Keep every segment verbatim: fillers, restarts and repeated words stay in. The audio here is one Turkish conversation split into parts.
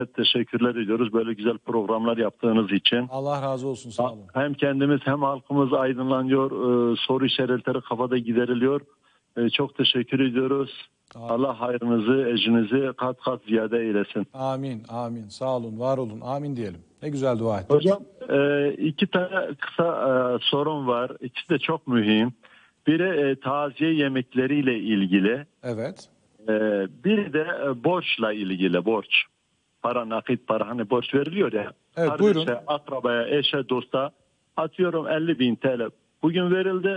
Teşekkürler ediyoruz böyle güzel programlar yaptığınız için. Allah razı olsun, sağ olun. Hem kendimiz hem halkımız aydınlanıyor, soru işaretleri kafada gideriliyor. Çok teşekkür ediyoruz. Amin. Allah hayrınızı, ecrinizi kat kat ziyade eylesin. Amin, amin. Sağ olun, var olun. Amin diyelim. Ne güzel dua ettiniz. Hocam iki tane kısa sorun var. İkisi de çok mühim. Biri taziye yemekleriyle ilgili. Evet. Biri de borçla ilgili, borç. Para, nakit para, hani borç veriliyor ya. Evet, kardeşe, buyurun. akrabaya, eşe, dosta atıyorum elli bin T L. Bugün verildi.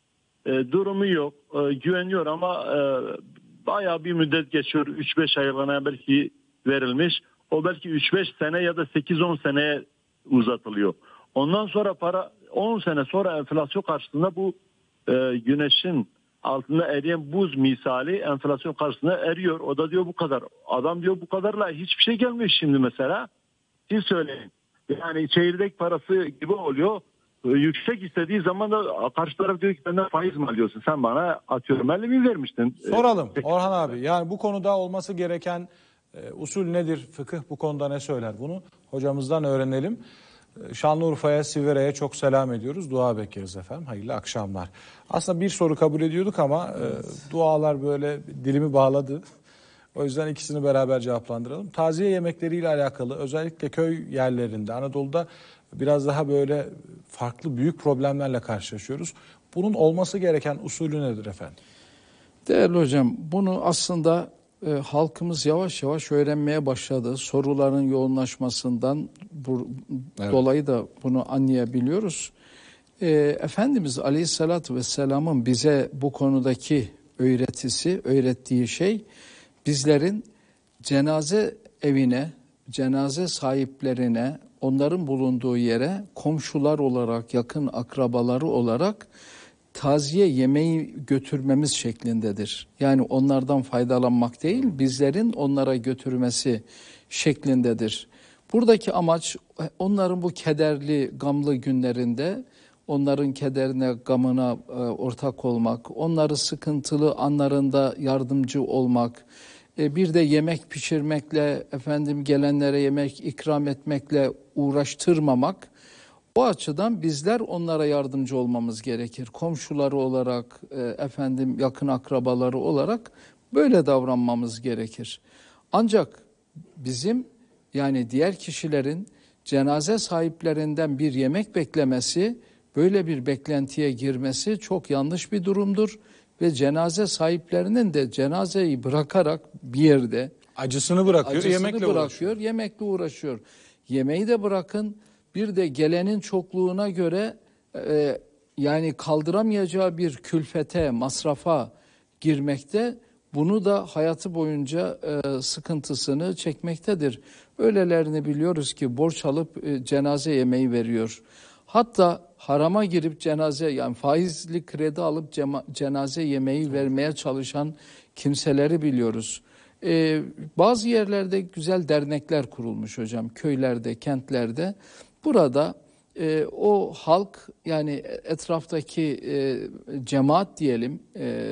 E, durumu yok. E, güveniyor ama e, bayağı bir müddet geçiyor. üç beş aylığına belki verilmiş. O belki üç beş sene ya da sekiz on seneye uzatılıyor. Ondan sonra para on sene sonra enflasyon karşısında bu e, güneşin altında eriyen buz misali enflasyon karşısında eriyor. O da diyor bu kadar. Adam diyor bu kadarla hiçbir şey gelmiyor şimdi mesela. Siz söyleyin. Yani çeyirdek parası gibi oluyor. Yüksek istediği zaman da karşı taraf diyor ki benden faiz mi alıyorsun? Sen bana atıyorum elli bin vermiştin. Soralım Orhan abi. Yani bu konuda olması gereken e, usul nedir? Fıkıh bu konuda ne söyler? Bunu hocamızdan öğrenelim. Şanlıurfa'ya, Sivere'ye çok selam ediyoruz. Dua bekleriz efendim. Hayırlı akşamlar. Aslında bir soru kabul ediyorduk ama e, dualar böyle dilimi bağladı. O yüzden ikisini beraber cevaplandıralım. Taziye yemekleriyle alakalı özellikle köy yerlerinde, Anadolu'da biraz daha böyle farklı büyük problemlerle karşılaşıyoruz. Bunun olması gereken usulü nedir efendim? Değerli hocam, bunu aslında e, halkımız yavaş yavaş öğrenmeye başladı. Soruların yoğunlaşmasından bu, evet. dolayı da bunu anlayabiliyoruz. E, Efendimiz Aleyhisselatü Vesselam'ın bize bu konudaki öğretisi, öğrettiği şey bizlerin cenaze evine, cenaze sahiplerine, onların bulunduğu yere komşular olarak, yakın akrabaları olarak taziye yemeği götürmemiz şeklindedir. Yani onlardan faydalanmak değil, bizlerin onlara götürmesi şeklindedir. Buradaki amaç onların bu kederli, gamlı günlerinde onların kederine, gamına e, ortak olmak, onları sıkıntılı anlarında yardımcı olmak, e, bir de yemek pişirmekle, efendim gelenlere yemek ikram etmekle uğraştırmamak. O açıdan bizler onlara yardımcı olmamız gerekir. Komşuları olarak, e, efendim yakın akrabaları olarak böyle davranmamız gerekir. Ancak bizim yani diğer kişilerin cenaze sahiplerinden bir yemek beklemesi, böyle bir beklentiye girmesi çok yanlış bir durumdur. Ve cenaze sahiplerinin de cenazeyi bırakarak bir yerde acısını bırakıyor, acısını yemekle bırakıyor, uğraşıyor. yemekle uğraşıyor. Yemeği de bırakın, bir de gelenin çokluğuna göre e, yani kaldıramayacağı bir külfete, masrafa girmekte, bunu da hayatı boyunca e, sıkıntısını çekmektedir. Öylelerini biliyoruz ki borç alıp e, cenaze yemeği veriyor. Hatta harama girip cenaze, yani faizli kredi alıp cema, cenaze yemeği vermeye çalışan kimseleri biliyoruz. Ee, bazı yerlerde güzel dernekler kurulmuş hocam, köylerde, kentlerde. Burada e, o halk, yani etraftaki e, cemaat diyelim, e,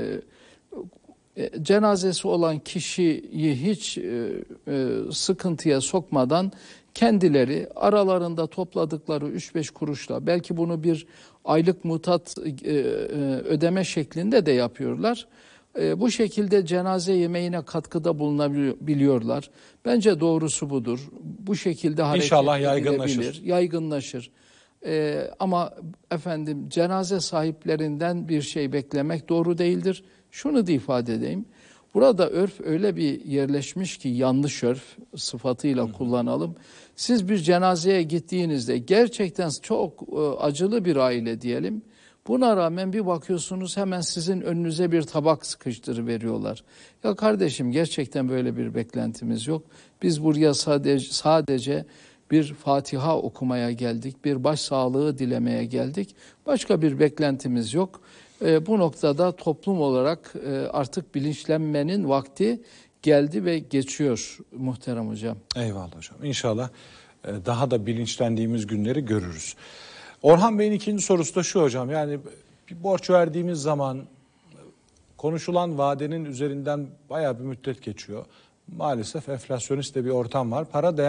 e, cenazesi olan kişiyi hiç e, e, sıkıntıya sokmadan kendileri aralarında topladıkları üç beş kuruşla, belki bunu bir aylık mutat e, ödeme şeklinde de yapıyorlar. E, bu şekilde cenaze yemeğine katkıda bulunabiliyorlar. Bence doğrusu budur. Bu şekilde hareket İnşallah yaygınlaşır. edilebilir, yaygınlaşır. E, ama efendim cenaze sahiplerinden bir şey beklemek doğru değildir. Şunu da ifade edeyim. Burada örf öyle bir yerleşmiş ki, yanlış örf sıfatıyla Hı. kullanalım. Siz bir cenazeye gittiğinizde gerçekten çok acılı bir aile diyelim. Buna rağmen bir bakıyorsunuz hemen sizin önünüze bir tabak sıkıştırıveriyorlar. Ya kardeşim, gerçekten böyle bir beklentimiz yok. Biz buraya sadece, sadece bir Fatiha okumaya geldik, bir başsağlığı dilemeye geldik. Başka bir beklentimiz yok. E, bu noktada toplum olarak e, artık bilinçlenmenin vakti geldi ve geçiyor muhterem hocam. Eyvallah hocam. İnşallah e, daha da bilinçlendiğimiz günleri görürüz. Orhan Bey'in ikinci sorusu da şu hocam. Yani bir borç verdiğimiz zaman konuşulan vadenin üzerinden bayağı bir müddet geçiyor. Maalesef enflasyonist de bir ortam var. Para değer